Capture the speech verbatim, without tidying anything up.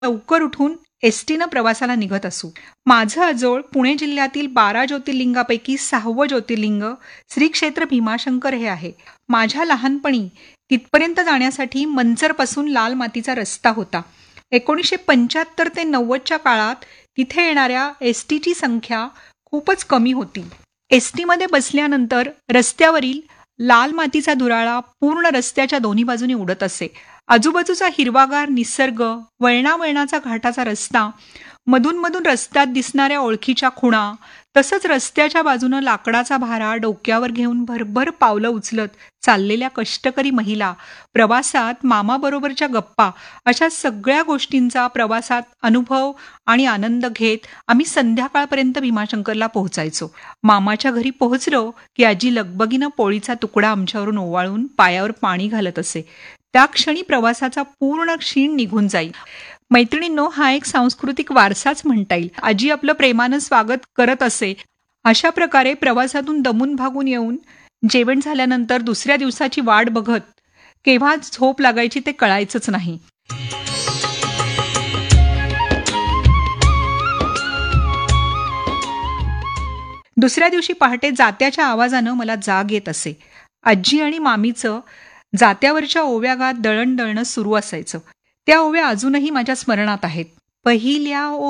लवकर उठून एसटीनं प्रवासाला निघत असू. माझं आजोळ पुणे जिल्ह्यातील बारा ज्योतिर्लिंगापैकी सहावं ज्योतिर्लिंग श्री क्षेत्र भीमाशंकर हे आहे. माझ्या लहानपणी तिथपर्यंत जाण्यासाठी मंचरपासून लाल मातीचा रस्ता होता. एकोणीसशे पंच्याहत्तर ते नव्वदच्या काळात तिथे येणाऱ्या एस टीची संख्या खूपच कमी होती. एस टीमध्ये बसल्यानंतर रस्त्यावरील लाल मातीचा धुराळा पूर्ण रस्त्याच्या दोन्ही बाजूनी उडत असे. आजूबाजूचा हिरवागार निसर्ग, वळणावळणाचा घाटाचा रस्ता, मधून मधून रस्त्यात दिसणाऱ्या ओळखीच्या खुणा, तसंच रस्त्याच्या बाजूनं लाकडाचा भारा डोक्यावर घेऊन भरभर पावलं उचलत चाललेल्या कष्टकरी महिला, प्रवासात मामाबरोबरच्या गप्पा, अशा सगळ्या गोष्टींचा प्रवासात अनुभव आणि आनंद घेत आम्ही संध्याकाळपर्यंत भीमाशंकरला पोहोचायचो. मामाच्या घरी पोहोचलो की आजी लगबगीनं पोळीचा तुकडा आमच्यावरून ओवाळून पायावर पाणी घालत असे. त्या क्षणी प्रवासाचा पूर्ण क्षीण निघून जाईल. मैत्रिणींनो, हा एक सांस्कृतिक वारसाच म्हणता येईल. आजी आपलं प्रेमानं स्वागत करत असे. अशा प्रकारे प्रवासातून दमून भागून येऊन जेवण झाल्यानंतर दुसऱ्या दिवसाची वाट बघत केव्हा झोप लागायची ते कळायचंच नाही. दुसऱ्या दिवशी पहाटे जात्याच्या आवाजानं मला जाग येत असे. आजी आणि मामीचं जात्यावरच्या ओव्यागात दळण दळणं सुरू असायचं. त्या ओव्या अजूनही माझ्या स्मरणात आहेत. पहिल्या